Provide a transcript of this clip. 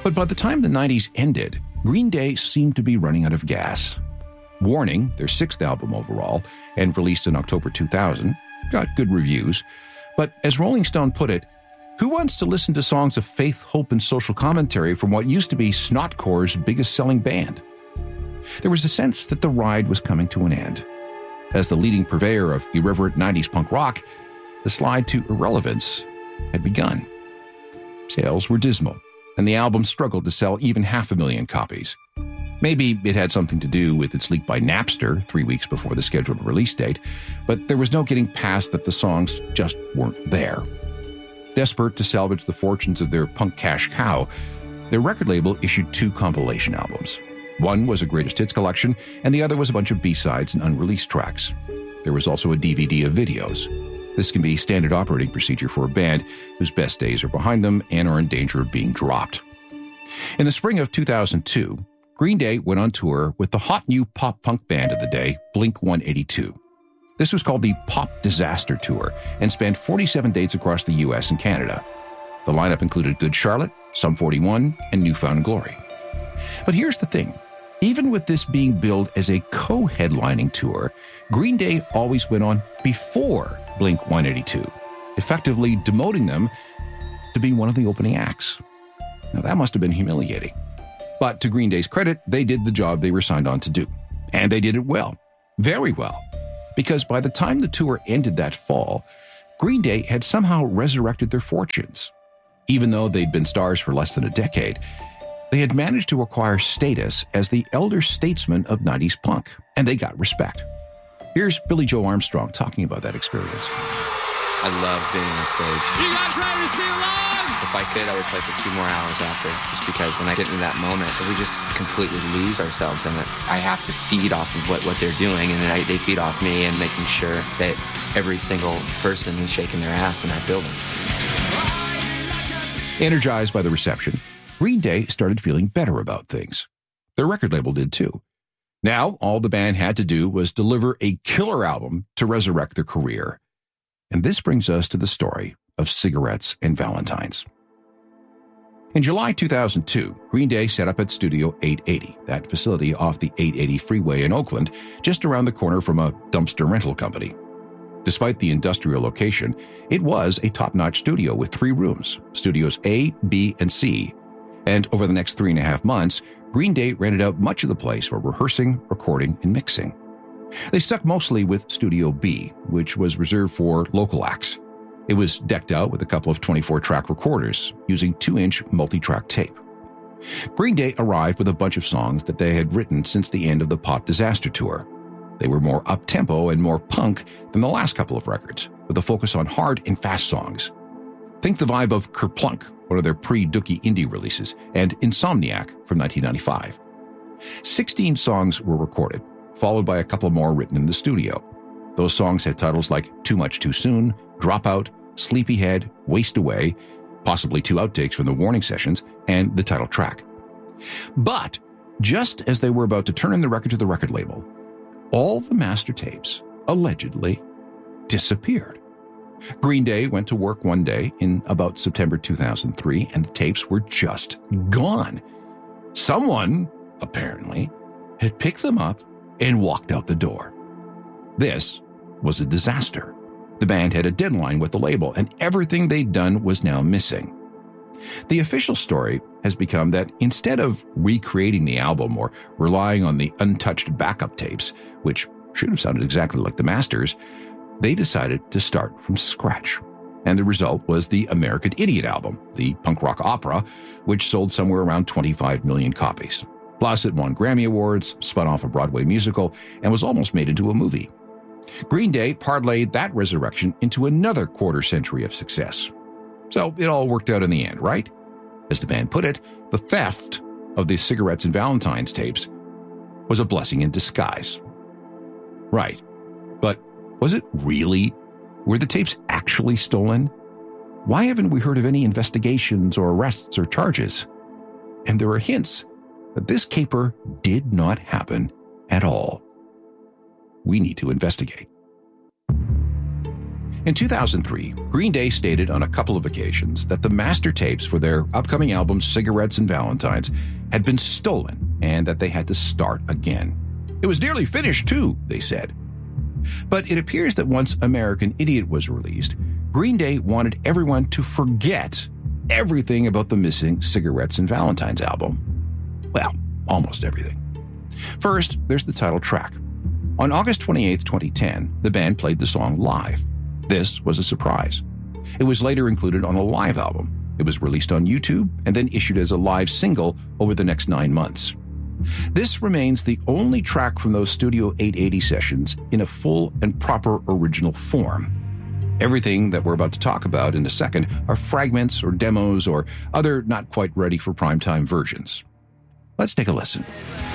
But by the time the 90s ended, Green Day seemed to be running out of gas. Warning, their sixth album overall, and released in October 2000, got good reviews. But as Rolling Stone put it, who wants to listen to songs of faith, hope, and social commentary from what used to be Snotcore's biggest-selling band? There was a sense that the ride was coming to an end. As the leading purveyor of irreverent 90s punk rock, the slide to irrelevance had begun. Sales were dismal, and the album struggled to sell even 500,000 copies. Maybe it had something to do with its leak by Napster 3 weeks before the scheduled release date, but there was no getting past that the songs just weren't there. Desperate to salvage the fortunes of their punk cash cow, their record label issued 2 compilation albums. One was a greatest hits collection, and the other was a bunch of B-sides and unreleased tracks. There was also a DVD of videos. This can be standard operating procedure for a band whose best days are behind them and are in danger of being dropped. In the spring of 2002, Green Day went on tour with the hot new pop-punk band of the day, Blink-182. This was called the Pop Disaster Tour and spanned 47 dates across the U.S. and Canada. The lineup included Good Charlotte, Sum 41, and New Found Glory. But here's the thing. Even with this being billed as a co-headlining tour, Green Day always went on before Blink-182, effectively demoting them to being one of the opening acts. Now, that must have been humiliating. But to Green Day's credit, they did the job they were signed on to do. And they did it well. Very well. Because by the time the tour ended that fall, Green Day had somehow resurrected their fortunes. Even though they'd been stars for less than a decade, they had managed to acquire status as the elder statesmen of 90s punk, and they got respect. Here's Billy Joe Armstrong talking about that experience. I love being on stage. You guys ready to sing along? If I could, I would play for 2 more hours after, just because when I get into that moment, we just completely lose ourselves in it. I have to feed off of what they're doing, and then they feed off me and making sure that every single person is shaking their ass in that building. Energized by the reception, Green Day started feeling better about things. Their record label did too. Now, all the band had to do was deliver a killer album to resurrect their career. And this brings us to the story of Cigarettes and Valentines. In July 2002, Green Day set up at Studio 880, that facility off the 880 freeway in Oakland, just around the corner from a dumpster rental company. Despite the industrial location, it was a top-notch studio with 3 rooms, Studios A, B, and C. And over the next 3.5 months, Green Day rented out much of the place for rehearsing, recording, and mixing. They stuck mostly with Studio B, which was reserved for local acts. It was decked out with a couple of 24-track recorders, using 2-inch multi-track tape. Green Day arrived with a bunch of songs that they had written since the end of the Pop Disaster Tour. They were more up-tempo and more punk than the last couple of records, with a focus on hard and fast songs. Think the vibe of Kerplunk, one of their pre-Dookie indie releases, and Insomniac from 1995. 16 songs were recorded, followed by a couple more written in the studio. Those songs had titles like Too Much Too Soon, Dropout, Sleepyhead, Waste Away, possibly 2 outtakes from the Warning sessions, and the title track. But just as they were about to turn in the record to the record label, all the master tapes allegedly disappeared. Green Day went to work one day in about September 2003, and the tapes were just gone. Someone, apparently, had picked them up and walked out the door. This was a disaster. The band had a deadline with the label, and everything they'd done was now missing. The official story has become that instead of recreating the album or relying on the untouched backup tapes, which should have sounded exactly like the masters, they decided to start from scratch. And the result was the American Idiot album, the punk rock opera, which sold somewhere around 25 million copies. Plus, it won Grammy Awards, spun off a Broadway musical, and was almost made into a movie. Green Day parlayed that resurrection into another quarter-century of success. So it all worked out in the end, right? As the band put it, the theft of the Cigarettes and Valentines tapes was a blessing in disguise. Right. But was it really? Were the tapes actually stolen? Why haven't we heard of any investigations or arrests or charges? And there are hints that this caper did not happen at all. We need to investigate. In 2003, Green Day stated on a couple of occasions that the master tapes for their upcoming albums Cigarettes and Valentines had been stolen and that they had to start again. It was nearly finished too, they said. But it appears that once American Idiot was released, Green Day wanted everyone to forget everything about the missing Cigarettes and Valentines album. Well, almost everything. First, there's the title track. On August 28, 2010, the band played the song live. This was a surprise. It was later included on a live album. It was released on YouTube and then issued as a live single over the next 9 months. This remains the only track from those Studio 880 sessions in a full and proper original form. Everything that we're about to talk about in a second are fragments or demos or other not quite ready for primetime versions. Let's take a listen.